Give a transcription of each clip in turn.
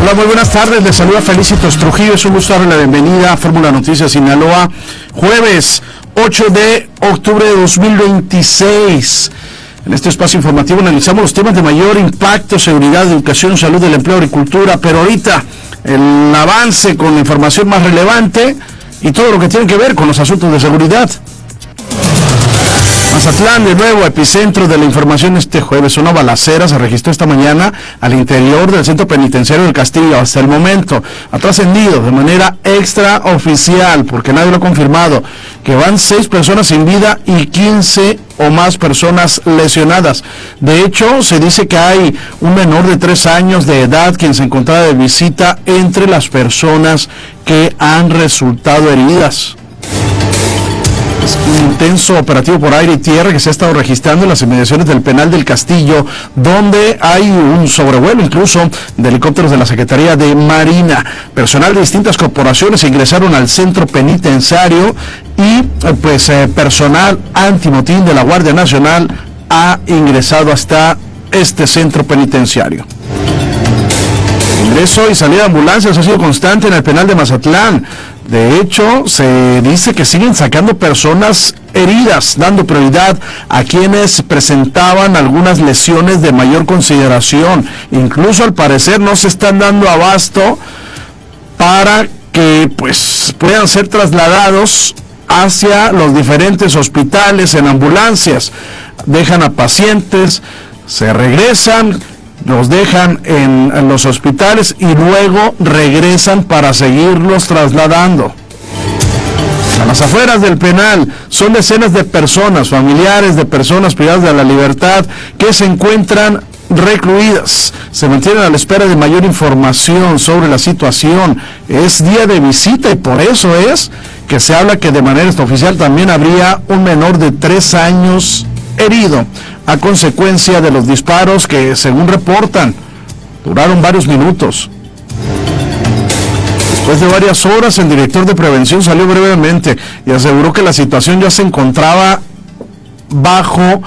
Hola, muy buenas tardes, les saluda Felicitos Trujillo, es un gusto darle la bienvenida a Fórmula Noticias Sinaloa, jueves 8 de octubre de 2026. En este espacio informativo analizamos los temas de mayor impacto: seguridad, educación, salud, del empleo, agricultura, pero ahorita el avance con la información más relevante y todo lo que tiene que ver con los asuntos de seguridad. Mazatlán, de nuevo, epicentro de la información este jueves. Una balacera se registró esta mañana al interior del centro penitenciario del Castillo. Hasta el momento ha trascendido de manera extraoficial, porque nadie lo ha confirmado, que van 6 personas sin vida y 15 o más personas lesionadas. De hecho, se dice que hay un menor de 3 años de edad quien se encontraba de visita entre las personas que han resultado heridas. Un intenso operativo por aire y tierra que se ha estado registrando en las inmediaciones del penal del Castillo, donde hay un sobrevuelo incluso de helicópteros de la Secretaría de Marina. Personal de distintas corporaciones ingresaron al centro penitenciario y personal antimotín de la Guardia Nacional ha ingresado hasta este centro penitenciario. Ingreso y salida de ambulancias ha sido constante en el penal de Mazatlán. De hecho, se dice que siguen sacando personas heridas, dando prioridad a quienes presentaban algunas lesiones de mayor consideración. Incluso, al parecer, no se están dando abasto para que puedan ser trasladados hacia los diferentes hospitales en ambulancias. Dejan a pacientes, se regresan, los dejan en los hospitales y luego regresan para seguirlos trasladando. A las afueras del penal son decenas de personas, familiares de personas privadas de la libertad, que se encuentran recluidas. Se mantienen a la espera de mayor información sobre la situación. Es día de visita y por eso es que se habla que de manera extraoficial también habría un menor de 3 años herido a consecuencia de los disparos que, según reportan, duraron varios minutos. Después de varias horas, el director de prevención salió brevemente y aseguró que la situación ya se encontraba bajo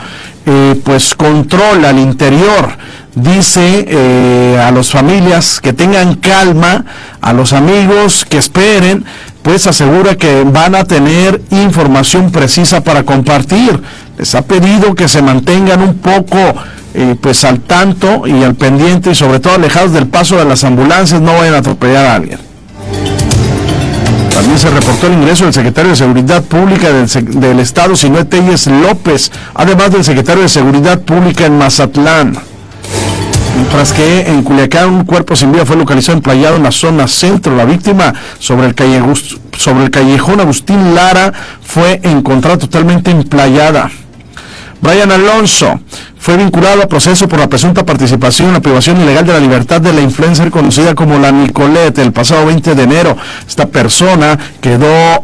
control al interior. Dice a las familias que tengan calma, a los amigos que esperen, pues asegura que van a tener información precisa para compartir. Les ha pedido que se mantengan un poco al tanto y al pendiente, y sobre todo alejados del paso de las ambulancias, no vayan a atropellar a alguien. También se reportó el ingreso del secretario de Seguridad Pública del Estado, Sinué Telles López, además del secretario de Seguridad Pública en Mazatlán. Mientras que en Culiacán un cuerpo sin vida fue localizado emplayado en la zona centro. La víctima sobre el callejón Agustín Lara fue encontrada totalmente emplayada. Brian Alonso fue vinculado a proceso por la presunta participación en la privación ilegal de la libertad de la influencer conocida como la Nicolette el pasado 20 de enero. Esta persona quedó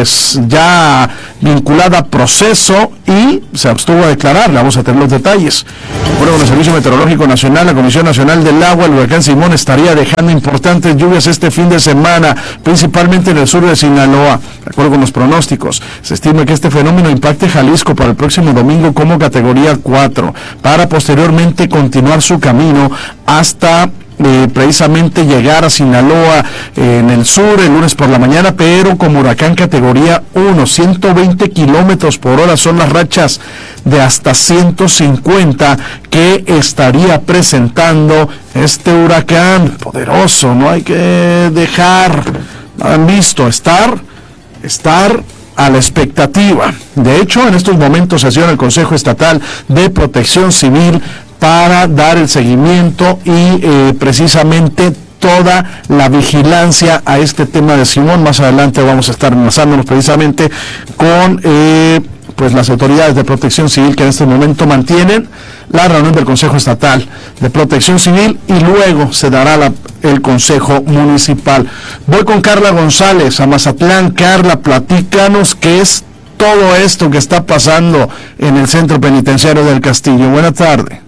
ya vinculada a proceso y se abstuvo a declarar. Vamos a tener los detalles. Bueno, con el Servicio Meteorológico Nacional, la Comisión Nacional del Agua, el huracán Simón estaría dejando importantes lluvias este fin de semana, principalmente en el sur de Sinaloa. De acuerdo con los pronósticos, se estima que este fenómeno impacte Jalisco para el próximo domingo como categoría 4, para posteriormente continuar su camino hasta precisamente llegar a Sinaloa en el sur el lunes por la mañana, pero como huracán categoría 1, 120 kilómetros por hora son las rachas de hasta 150 que estaría presentando este huracán poderoso. No hay que dejar nada en visto, estar a la expectativa. De hecho, en estos momentos sesiona el Consejo Estatal de Protección Civil para dar el seguimiento y precisamente toda la vigilancia a este tema de Simón. Más adelante vamos a estar enlazándonos precisamente con las autoridades de Protección Civil, que en este momento mantienen la reunión del Consejo Estatal de Protección Civil y luego se dará el Consejo Municipal. Voy con Carla González a Mazatlán. Carla, platícanos qué es todo esto que está pasando en el Centro Penitenciario del Castillo. Buenas tardes.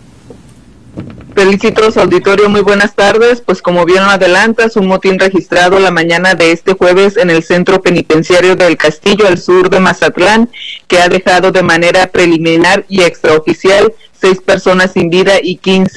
Felicitos, auditorio, muy buenas tardes. Pues como bien lo adelantas, un motín registrado la mañana de este jueves en el Centro Penitenciario del Castillo, al sur de Mazatlán, que ha dejado de manera preliminar y extraoficial 6 personas sin vida y 15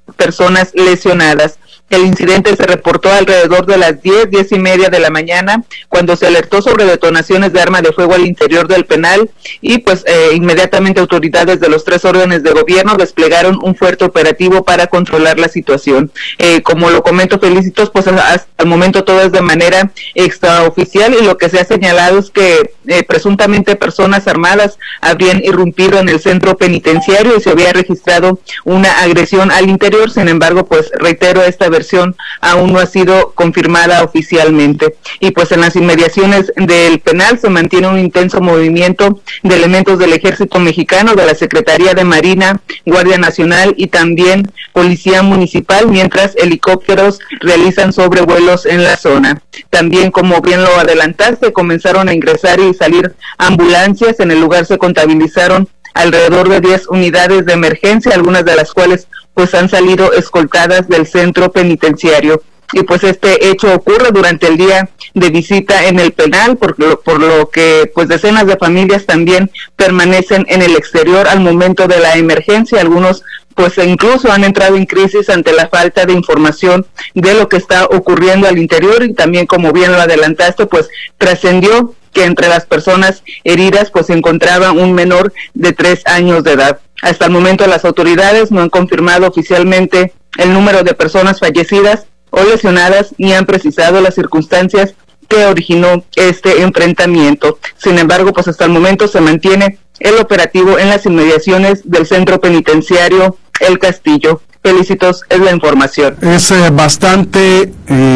personas lesionadas. El incidente se reportó alrededor de las 10:30 de la mañana, cuando se alertó sobre detonaciones de arma de fuego al interior del penal y pues inmediatamente autoridades de los 3 órdenes de gobierno desplegaron un fuerte operativo para controlar la situación. Como lo comento, Felicitos, pues hasta el momento todo es de manera extraoficial y lo que se ha señalado es que presuntamente personas armadas habrían irrumpido en el centro penitenciario y se había registrado una agresión al interior. Sin embargo, pues reitero, esta versión aún no ha sido confirmada oficialmente. Y pues en las inmediaciones del penal se mantiene un intenso movimiento de elementos del Ejército Mexicano, de la Secretaría de Marina, Guardia Nacional y también Policía Municipal, mientras helicópteros realizan sobrevuelos en la zona. También, como bien lo adelantaste, comenzaron a ingresar y salir ambulancias. En el lugar se contabilizaron alrededor de 10 unidades de emergencia, algunas de las cuales pues han salido escoltadas del centro penitenciario. Y pues este hecho ocurre durante el día de visita en el penal, por lo que pues decenas de familias también permanecen en el exterior al momento de la emergencia. Algunos pues incluso han entrado en crisis ante la falta de información de lo que está ocurriendo al interior, y también, como bien lo adelantaste, pues trascendió que entre las personas heridas pues se encontraba un menor de 3 años de edad. Hasta el momento las autoridades no han confirmado oficialmente el número de personas fallecidas o lesionadas ni han precisado las circunstancias que originó este enfrentamiento. Sin embargo, pues hasta el momento se mantiene el operativo en las inmediaciones del centro penitenciario El Castillo. Felicitos, es la información. Es bastante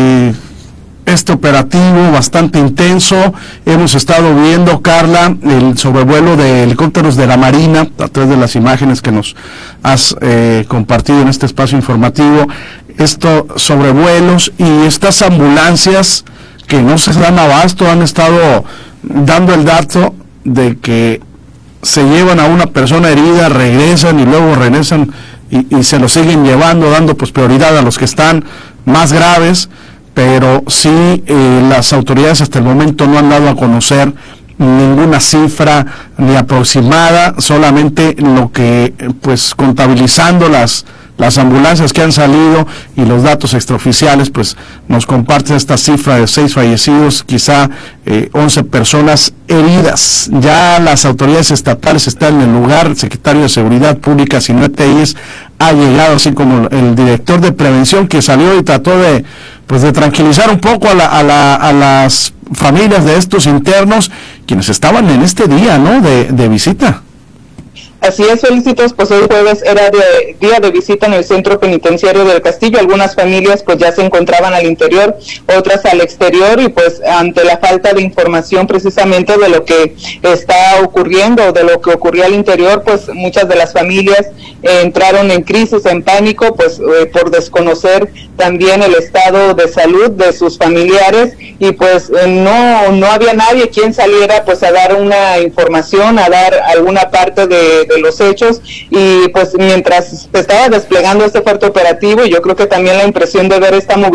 este operativo, bastante intenso. Hemos estado viendo, Carla, el sobrevuelo de helicópteros de la Marina a través de las imágenes que nos has compartido en este espacio informativo. Estos sobrevuelos y estas ambulancias que no se dan abasto han estado dando el dato de que se llevan a una persona herida, regresan y luego regresan y se lo siguen llevando, dando pues prioridad a los que están más graves, pero sí las autoridades hasta el momento no han dado a conocer ninguna cifra ni aproximada, solamente lo que pues contabilizando las ambulancias que han salido y los datos extraoficiales, pues nos comparten esta cifra de 6 fallecidos, quizá 11 personas heridas. Ya las autoridades estatales están en el lugar, el secretario de Seguridad Pública, Sinue Tellez, ha llegado, así como el director de prevención, que salió y trató de tranquilizar un poco a las familias de estos internos, quienes estaban en este día, ¿no?, de visita. Así es, Felicitos, pues hoy jueves era día de visita en el centro penitenciario del Castillo. Algunas familias pues ya se encontraban al interior, otras al exterior, y pues ante la falta de información precisamente de lo que está ocurriendo, de lo que ocurrió al interior, pues muchas de las familias entraron en crisis, en pánico, pues por desconocer también el estado de salud de sus familiares, y pues no había nadie quien saliera pues a dar una información, a dar alguna parte de los hechos. Y pues mientras estaba desplegando este fuerte operativo, yo creo que también la impresión de ver esta movilización